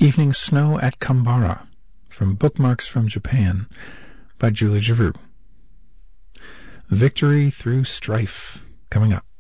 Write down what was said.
Evening Snow at Kambara from Bookmarks from Japan by Julie Giroux. Victory Through Strife coming up.